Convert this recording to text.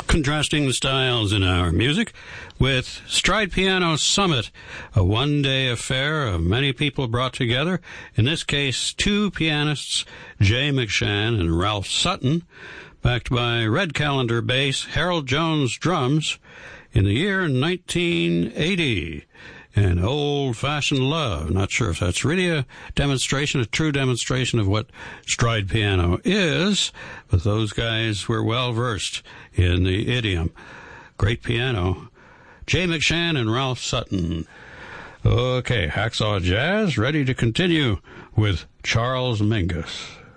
Contrasting the styles in our music with Stride Piano Summit, a one-day affair of many people brought together, in this case two pianists, Jay McShann and Ralph Sutton, backed by Red Callender bass, Harold Jones drums, in the year 1980. And Old-Fashioned Love. Not sure if that's really a true demonstration of what stride piano is, but those guys were well versed in the idiom. Great piano. Jay McShann and Ralph Sutton. Okay, Hacksaw Jazz ready to continue with Charles Mingus.